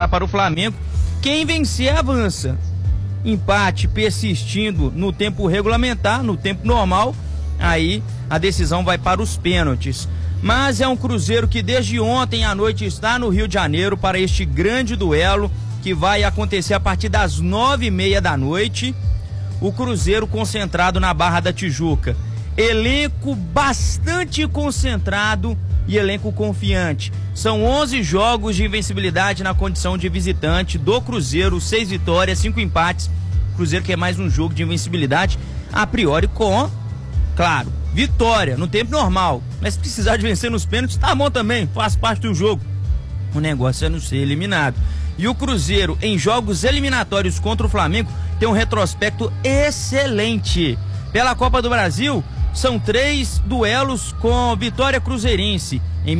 para o Flamengo. Quem vencer avança. Empate persistindo no tempo regulamentar, no tempo normal, aí a decisão vai para os pênaltis. Mas é um Cruzeiro que desde ontem à noite está no Rio de Janeiro para este grande duelo que vai acontecer a partir das 9h30 da noite. O Cruzeiro concentrado na Barra da Tijuca. Elenco bastante concentrado e elenco confiante. São 11 jogos de invencibilidade na condição de visitante do Cruzeiro, 6 vitórias, 5 empates. Cruzeiro quer mais um jogo de invencibilidade, a priori com, claro, vitória no tempo normal. Mas se precisar de vencer nos pênaltis, tá bom também, faz parte do jogo. O negócio é não ser eliminado. E o Cruzeiro, em jogos eliminatórios contra o Flamengo, tem um retrospecto excelente. Pela Copa do Brasil, são 3 duelos com vitória cruzeirense. Em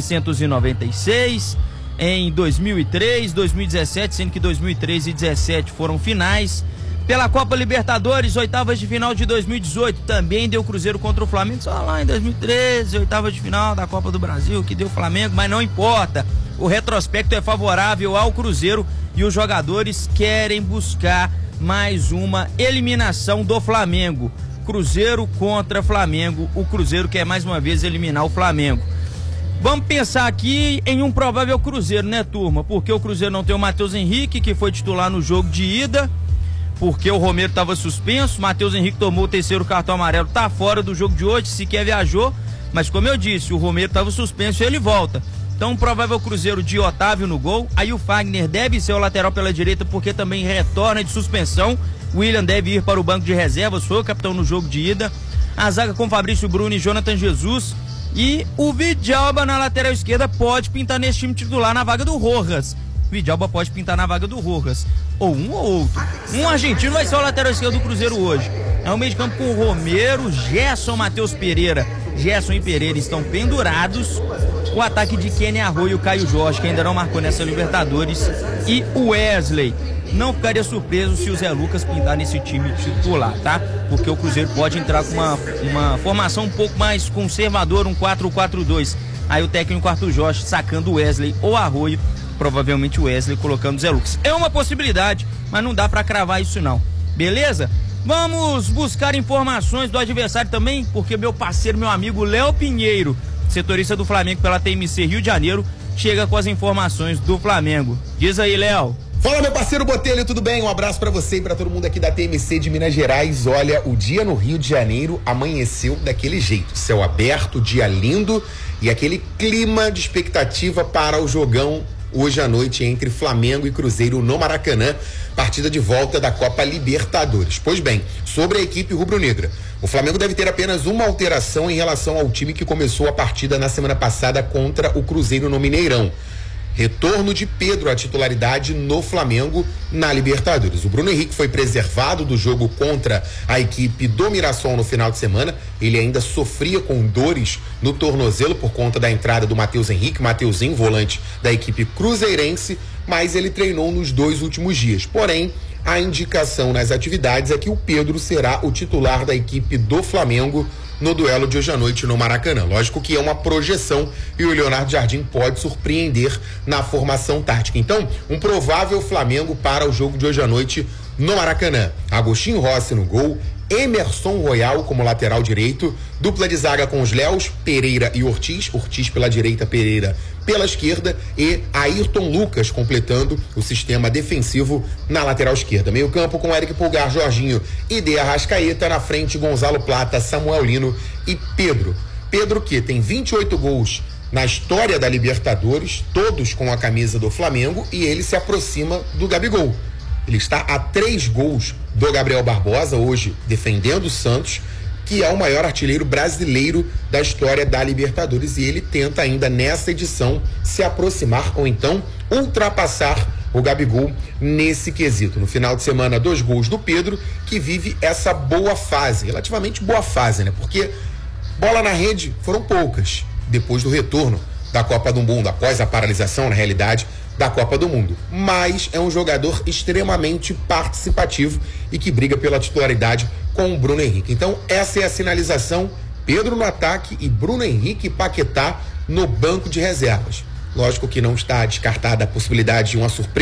1996, em 2003, 2017, sendo que 2013 e 2017 foram finais. Pela Copa Libertadores, oitavas de final de 2018, também deu Cruzeiro contra o Flamengo. Só lá em 2013, oitavas de final da Copa do Brasil, que deu Flamengo, mas não importa. O retrospecto é favorável ao Cruzeiro e os jogadores querem buscar mais uma eliminação do Flamengo. Cruzeiro contra Flamengo, o Cruzeiro quer mais uma vez eliminar o Flamengo. Vamos pensar aqui em um provável Cruzeiro, né, turma? Porque o Cruzeiro não tem o Matheus Henrique, que foi titular no jogo de ida, porque o Romero estava suspenso. Matheus Henrique tomou o 3º cartão amarelo, tá fora do jogo de hoje, sequer viajou, mas como eu disse, o Romero estava suspenso e ele volta. Então, um provável Cruzeiro de Otávio no gol. Aí o Fagner deve ser o lateral pela direita, porque também retorna de suspensão. O William deve ir para o banco de reservas, foi o capitão no jogo de ida. A zaga com Fabrício Bruno e Jonathan Jesus. E o Vidalba na lateral esquerda pode pintar nesse time titular na vaga do Rojas. Vidalba pode pintar na vaga do Rojas. Ou um ou outro. Um argentino vai ser o lateral esquerdo do Cruzeiro hoje. É um meio de campo com o Romero, Gerson, Matheus Pereira. Gerson e Pereira estão pendurados. O ataque de Kenny Arroio e o Caio Jorge, que ainda não marcou nessa Libertadores. E o Wesley. Não ficaria surpreso se o Zé Lucas pintar nesse time titular, tá? Porque o Cruzeiro pode entrar com uma formação um pouco mais conservadora, um 4-4-2. Aí o técnico Arthur Jorge sacando o Wesley ou Arroio, provavelmente o Wesley colocando o Zé Lucas. É uma possibilidade, mas não dá pra cravar isso não. Beleza? Vamos buscar informações do adversário também, porque meu parceiro, meu amigo Léo Pinheiro, setorista do Flamengo pela TMC Rio de Janeiro, chega com as informações do Flamengo. Diz aí, Léo. Fala, meu parceiro Botelho, tudo bem? Um abraço pra você e pra todo mundo aqui da TMC de Minas Gerais. Olha, o dia no Rio de Janeiro amanheceu daquele jeito, céu aberto, dia lindo e aquele clima de expectativa para o jogão hoje à noite entre Flamengo e Cruzeiro no Maracanã, partida de volta da Copa Libertadores. Pois bem, sobre a equipe rubro-negra, o Flamengo deve ter apenas uma alteração em relação ao time que começou a partida na semana passada contra o Cruzeiro no Mineirão. Retorno de Pedro à titularidade no Flamengo na Libertadores. O Bruno Henrique foi preservado do jogo contra a equipe do Mirassol no final de semana. Ele ainda sofria com dores no tornozelo por conta da entrada do Matheus Henrique, Mateuzinho, volante da equipe cruzeirense, mas ele treinou nos 2 últimos dias. Porém, a indicação nas atividades é que o Pedro será o titular da equipe do Flamengo no duelo de hoje à noite no Maracanã. Lógico que é uma projeção e o Leonardo Jardim pode surpreender na formação tática. Então, um provável Flamengo para o jogo de hoje à noite no Maracanã. Agostinho Rossi no gol, Emerson Royal como lateral direito, dupla de zaga com os Léos, Pereira e Ortiz pela direita, Pereira pela esquerda e Ayrton Lucas completando o sistema defensivo na lateral esquerda. Meio campo com Eric Pulgar, Jorginho e De Arrascaeta, na frente Gonzalo Plata, Samuel Lino e Pedro. Pedro que tem 28 gols na história da Libertadores, todos com a camisa do Flamengo, e ele se aproxima do Gabigol. Ele está a 3 gols do Gabriel Barbosa, hoje defendendo o Santos, que é o maior artilheiro brasileiro da história da Libertadores, e ele tenta ainda nessa edição se aproximar ou então ultrapassar o Gabigol nesse quesito. No final de semana, 2 gols do Pedro, que vive essa boa fase, relativamente boa fase, né? Porque bola na rede foram poucas depois do retorno da Copa do Mundo, após a paralisação, na realidade, da Copa do Mundo, mas é um jogador extremamente participativo e que briga pela titularidade com o Bruno Henrique. Então essa é a sinalização: Pedro no ataque e Bruno Henrique e Paquetá no banco de reservas. Lógico que não está descartada a possibilidade de uma surpresa